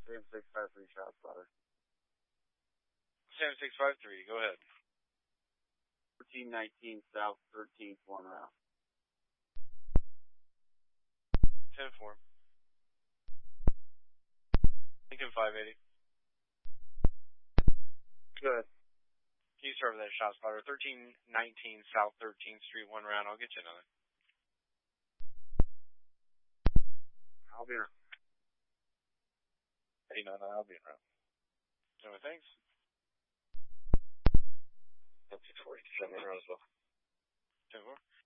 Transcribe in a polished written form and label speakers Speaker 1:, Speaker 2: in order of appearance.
Speaker 1: Same 653 shot spotter.
Speaker 2: Sam 653, go ahead.
Speaker 1: 1319 South 13th, 1 round.
Speaker 2: 10-4. Lincoln 580.
Speaker 1: Good.
Speaker 2: Can you start with that shot spotter? 1319 South 13th Street, 1 round. I'll get you another.
Speaker 1: Albion.
Speaker 2: 89 Albion round. No, thanks.
Speaker 1: That's 647 round as well.
Speaker 2: 10-4.